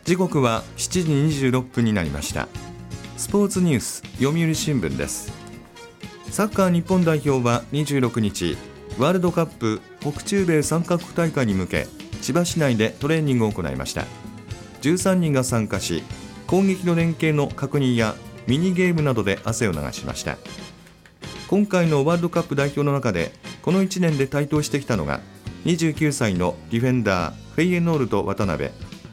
時刻は7時26分になりました。スポーツニュース読売新聞です。サッカー日本代表は26日ワールドカップ北中米3カ国大会に向け千葉市内でトレーニングを行いました。13人が参加し、攻撃の連携の確認やミニゲームなどで汗を流しました。今回のワールドカップ代表の中でこの1年で台頭してきたのが29歳のディフェンダーフェイエノールと渡辺。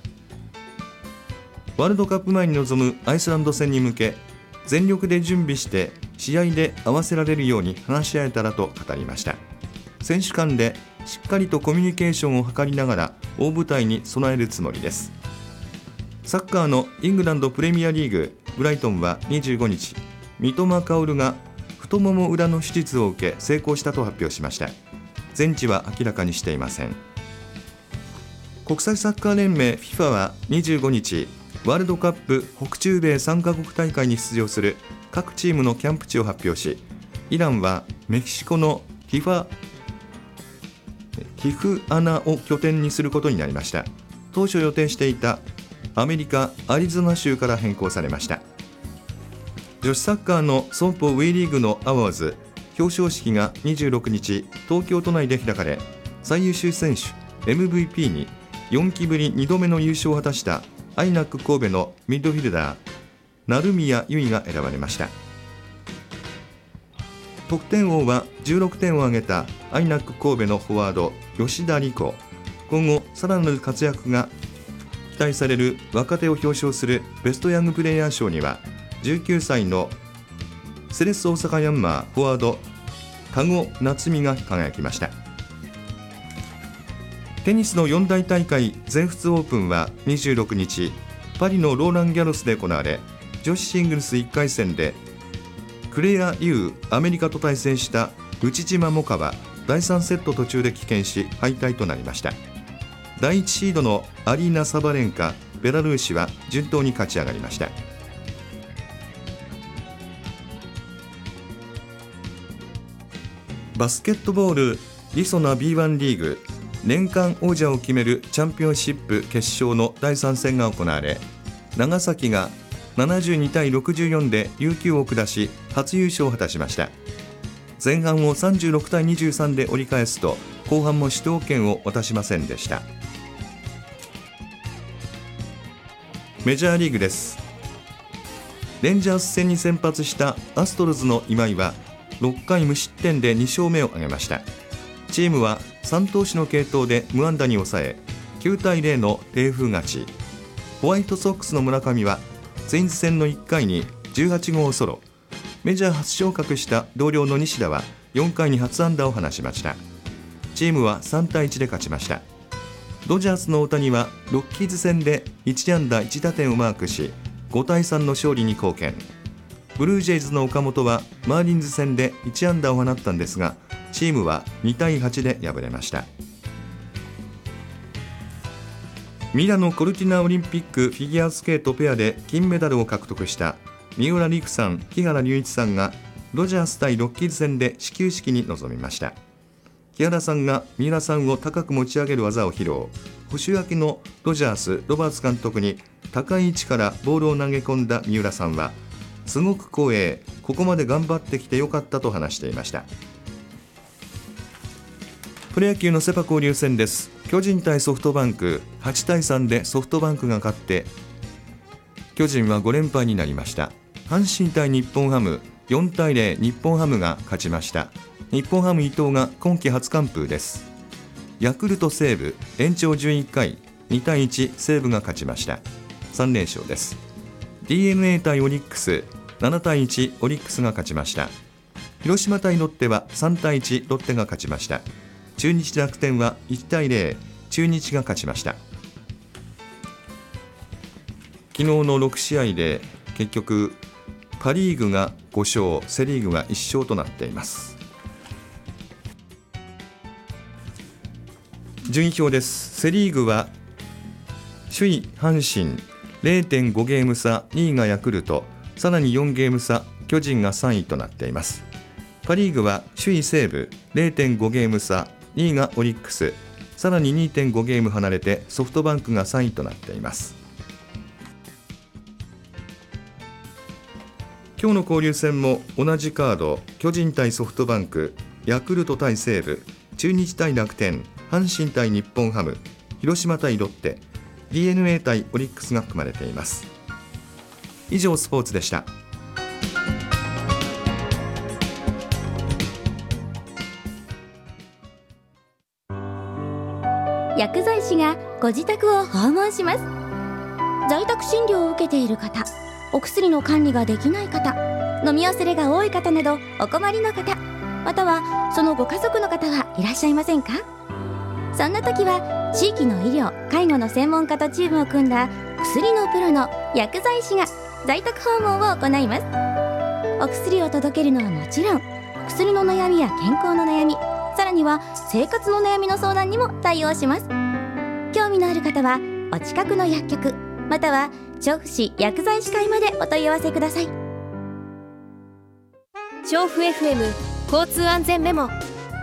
ワールドカップ前に臨むアイスランド戦に向け全力で準備して試合で合わせられるように話し合えたらと語りました。選手間でしっかりとコミュニケーションを図りながら大舞台に備えるつもりです。サッカーのイングランドプレミアリーグブライトンは25日三笘薫が太もも裏の手術を受け成功したと発表しました。全治は明らかにしていません。国際サッカー連盟 FIFA は25日ワールドカップ北中米3カ国大会に出場する各チームのキャンプ地を発表し、イランはメキシコのティフアナを拠点にすることになりました。当初予定していたアメリカ・アリゾナ州から変更されました。女子サッカーのソンポ WE リーグのアワーズ表彰式が26日東京都内で開かれ、最優秀選手 MVP に4期ぶり2度目の優勝を果たしたアイナック神戸のミッドフィルダー成宮唯が選ばれました。得点王は16点を挙げたアイナック神戸のフォワード吉田理子。今後さらなる活躍が期待される若手を表彰するベストヤングプレイヤー賞には19歳のセレッソ大阪ヤンマーフォワード田子夏美が輝きました。テニスの四大大会全仏オープンは26日パリのローランギャロスで行われ、女子シングルス1回戦でクレア・ユーアメリカと対戦した内島萌花は第3セット途中で棄権し敗退となりました。第1シードのアリーナ・サバレンカベラルーシは順当に勝ち上がりました。バスケットボールりそな B1 リーグ年間王者を決めるチャンピオンシップ決勝の第3戦が行われ、長崎が72対64で琉球を下し初優勝を果たしました。前半を36対23で折り返すと後半も主導権を渡しませんでした。メジャーリーグです。レンジャース戦に先発したアストロズの今井は6回無失点で2勝目を挙げました。チームは3投手の継投で無安打に抑え9対0の冷風勝ち。ホワイトソックスの村上はツインズ戦の1回に18号ソロ。メジャー初昇格した同僚の西田は4回に初安打を放ちました。チームは3対1で勝ちました。ドジャースの大谷はロッキーズ戦で1安打1打点をマークし5対3の勝利に貢献。ブルージェイズの岡本はマーリンズ戦で1安打を放ったんですがチームは2対8で敗れました。ミラノコルティナオリンピックフィギュアスケートペアで金メダルを獲得した三浦璃来さん、木原龍一さんがドジャース対ロッキーズ戦で始球式に臨みました。木原さんが三浦さんを高く持ち上げる技を披露。保守明けのドジャースロバーツ監督に高い位置からボールを投げ込んだ三浦さんはすごく光栄、ここまで頑張ってきてよかったと話していました。プロ野球のセ・パ交流戦です。巨人対ソフトバンク8対3でソフトバンクが勝って巨人は5連敗になりました。阪神対日本ハム4対0日本ハムが勝ちました。日本ハム伊藤が今季初完封です。ヤクルト西武延長11回2対1西武が勝ちました。3連勝です。 DNA 対オリックス7対1オリックスが勝ちました。広島対ロッテは3対1ロッテが勝ちました。中日楽天は1対0中日が勝ちました。昨日の6試合で結局パリーグが5勝セリーグが1勝となっています。順位表です。セリーグは首位阪神 0.5 ゲーム差、2位がヤクルト、さらに4ゲーム差、巨人が3位となっています。パリーグは首位西武 0.5 ゲーム差、2位がオリックス、さらに 2.5 ゲーム離れてソフトバンクが3位となっています。 今日の交流戦も同じカード、巨人対ソフトバンク、ヤクルト対西武、中日対楽天、阪神対日本ハム、広島対ロッテ、 DNA 対オリックスが組まれています。以上スポーツでした。 薬剤師がご自宅を訪問します。在宅診療を受けている方、お薬の管理ができない方、飲み忘れが多い方などお困りの方、またはそのご家族の方はいらっしゃいませんか？そんな時は地域の医療・介護の専門家とチームを組んだ薬のプロの薬剤師が在宅訪問を行います。お薬を届けるのはもちろん、薬の悩みや健康の悩み、さらには生活の悩みの相談にも対応します。興味のある方はお近くの薬局または調布市薬剤師会までお問い合わせください。 調布 FM 交通安全メモ。